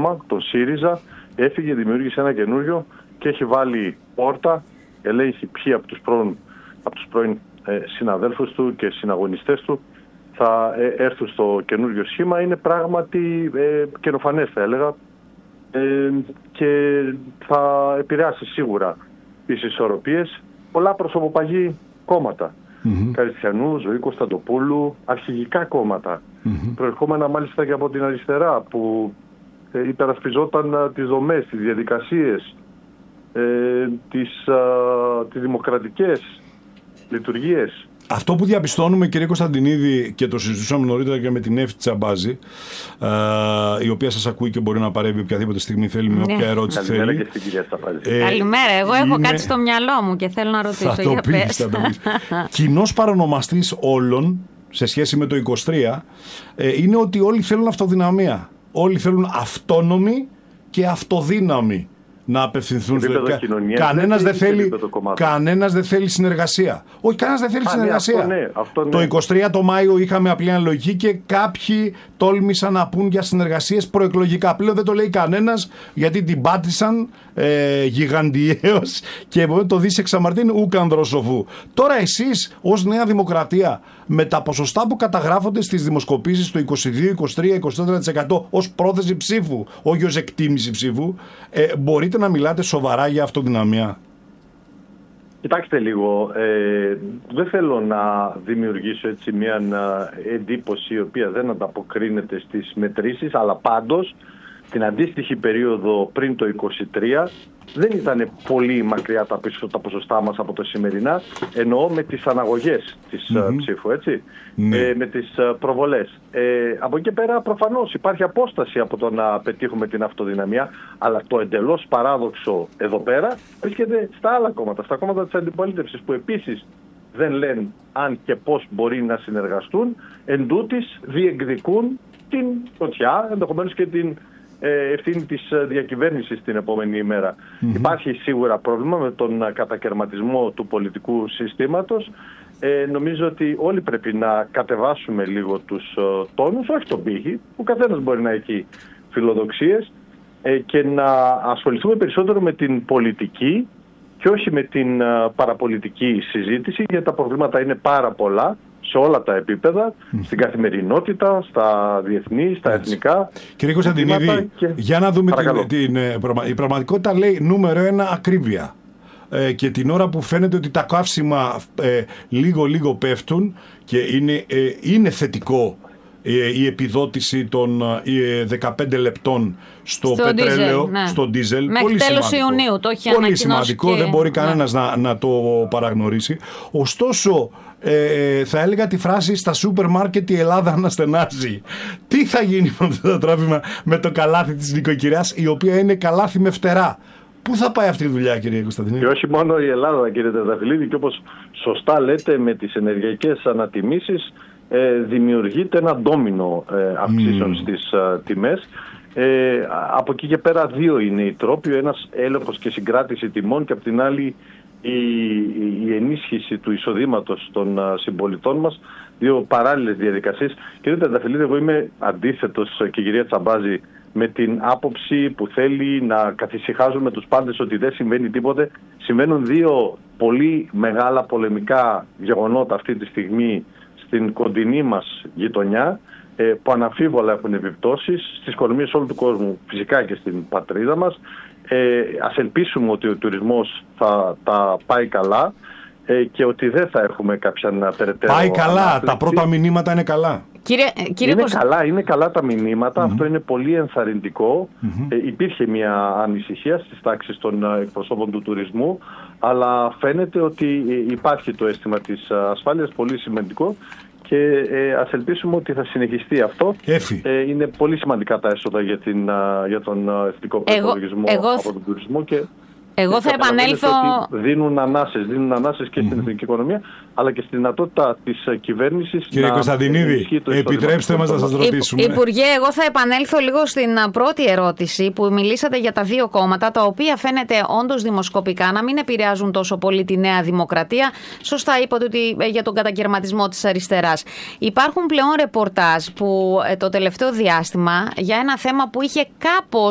κόμμα, τον ΣΥΡΙΖΑ, έφυγε, δημιούργησε ένα καινούριο και έχει βάλει πόρτα, ελέγχει ποιοι από τους πρώην συναδέλφους του και συναγωνιστές του θα έρθουν στο καινούριο σχήμα. Είναι πράγματι καινοφανές, θα έλεγα, και θα επηρεάσει σίγουρα τις ισορροπίες. Πολλά προσωποπαγή κόμματα. Καριστιανού, Ζωή Κωνσταντοπούλου, αρχηγικά κόμματα. Προερχόμενα μάλιστα και από την αριστερά, που υπερασπιζόταν τις δομές, τις διαδικασίες, τις δημοκρατικές λειτουργίες. Αυτό που διαπιστώνουμε, κύριε Κωνσταντινίδη, και το συζητούσαμε νωρίτερα και με την Εύη Τσαμπάζη, η οποία σας ακούει και μπορεί να παρέμβει οποιαδήποτε στιγμή θέλει, με όποια ερώτηση θέλει. Καλημέρα και στην κυρία Τσαμπάζη. Καλημέρα. Εγώ έχω κάτι στο μυαλό μου και θέλω να ρωτήσω. Θα το πεις. Κοινός παρονομαστής όλων, σε σχέση με το 23, είναι ότι όλοι θέλουν αυτοδυναμία. Όλοι θέλουν αυτόνομοι και αυτοδύναμοι να απευθυνθούν. Κανένας δεν θέλει συνεργασία. Όχι, κανένας δεν θέλει συνεργασία. Αυτό ναι. Το 23 το Μάιο είχαμε απλή αναλογική και κάποιοι τόλμησαν να πούν για συνεργασίες προεκλογικά. Πλέον δεν το λέει κανένας, γιατί την πάτησαν γιγαντιαίως και το δεις εξαμαρτήν ούκαν δροσοφού. Τώρα εσείς ως Νέα Δημοκρατία, με τα ποσοστά που καταγράφονται στις δημοσκοπήσεις το 22, 23, 24% ως πρόθεση ψήφου, όχι ως εκτίμηση ψήφου, μπορείτε να μιλάτε σοβαρά για αυτοδυναμία? Κοιτάξτε λίγο, δεν θέλω να δημιουργήσω έτσι μια εντύπωση η οποία δεν ανταποκρίνεται στις μετρήσεις, αλλά πάντως την αντίστοιχη περίοδο πριν το 23 δεν ήταν πολύ μακριά τα ποσοστά μας από το σημερινά, εννοώ με τις αναγωγές της ψήφου, έτσι, με τις προβολές. Από εκεί πέρα προφανώς υπάρχει απόσταση από το να πετύχουμε την αυτοδυναμία, αλλά το εντελώς παράδοξο εδώ πέρα βρίσκεται στα άλλα κόμματα, στα κόμματα της αντιπολίτευσης, που επίσης δεν λένε αν και πώς μπορεί να συνεργαστούν, εν τούτης διεκδικούν την φωτιά, ενδεχομένως και την ευθύνη της διακυβέρνησης την επόμενη ημέρα. Υπάρχει σίγουρα πρόβλημα με τον κατακερματισμό του πολιτικού συστήματος. Νομίζω ότι όλοι πρέπει να κατεβάσουμε λίγο τους τόνους, όχι τον πύχη, που καθένας μπορεί να έχει φιλοδοξίες, και να ασχοληθούμε περισσότερο με την πολιτική και όχι με την παραπολιτική συζήτηση, γιατί τα προβλήματα είναι πάρα πολλά σε όλα τα επίπεδα, στην καθημερινότητα, στα διεθνή, στα εθνικά. Κύριε Κωνσταντινίδη, για να δούμε η πραγματικότητα λέει νούμερο 1 ακρίβεια. Και την ώρα που φαίνεται ότι τα καύσιμα λίγο πέφτουν και είναι θετικό η επιδότηση των 15 λεπτών στο πετρέλαιο, στο ντίζελ. Μέχρι τέλος Ιουνίου το έχει ανακοινώσει. Πολύ σημαντικό, και δεν μπορεί κανένας να το παραγνωρίσει. Ωστόσο, θα έλεγα τη φράση «στα σούπερ μάρκετ η Ελλάδα αναστενάζει». Τι θα γίνει με αυτό το τρόφιμα, με το καλάθι της νοικοκυριάς, η οποία είναι καλάθι με φτερά? Πού θα πάει αυτή η δουλειά, κύριε Κωνσταντινίδη? Και όχι μόνο η Ελλάδα, κύριε Τεταφυλλίδη, και όπως σωστά λέτε, με τις ενεργειακές ανατιμήσεις δημιουργείται ένα ντόμινο αυξήσεων στις τιμές. Από εκεί και πέρα δύο είναι οι τρόποι. Ο ένας έλεγχος και συγκράτηση τιμών, και από την άλλη η ενίσχυση του εισοδήματος των συμπολιτών μας. Δύο παράλληλες διαδικασίες. Κύριε Τεταφυλλίδη, εγώ είμαι αντίθετος, και η κυρία Τσαμπάζη, με την άποψη που θέλει να καθησυχάζουμε τους πάντες ότι δεν συμβαίνει τίποτε. Συμβαίνουν δύο πολύ μεγάλα πολεμικά γεγονότα αυτή τη στιγμή στην κοντινή μας γειτονιά, που αναμφίβολα έχουν επιπτώσεις στις οικονομίες όλου του κόσμου, φυσικά και στην πατρίδα μας. Ας ελπίσουμε ότι ο τουρισμός θα τα πάει καλά, και ότι δεν θα έχουμε κάποια περαιτέρω. Πάει καλά, ανάπληξη. Τα πρώτα μηνύματα είναι καλά. Είναι καλά τα μηνύματα, αυτό είναι πολύ ενθαρρυντικό. Υπήρχε μια ανησυχία στις τάξεις των εκπροσώπων του τουρισμού, αλλά φαίνεται ότι υπάρχει το αίσθημα της ασφάλειας, πολύ σημαντικό, και ας ελπίσουμε ότι θα συνεχιστεί αυτό. Είναι πολύ σημαντικά τα έσοδα για τον εθνικό προϋπολογισμό από τον τουρισμό, και εγώ θα επανέλθω. Δίνουν ανάσες και στην εθνική οικονομία, αλλά και στη δυνατότητα της κυβέρνησης. Κύριε Κωνσταντινίδη, επιτρέψτε μας να σας ρωτήσουμε. Υπουργέ, εγώ θα επανέλθω λίγο στην πρώτη ερώτηση που μιλήσατε για τα δύο κόμματα, τα οποία φαίνεται όντως δημοσκοπικά να μην επηρεάζουν τόσο πολύ τη Νέα Δημοκρατία. Σωστά είπατε ότι για τον κατακερματισμό της αριστεράς. Υπάρχουν πλέον ρεπορτάζ που το τελευταίο διάστημα για ένα θέμα που είχε κάπως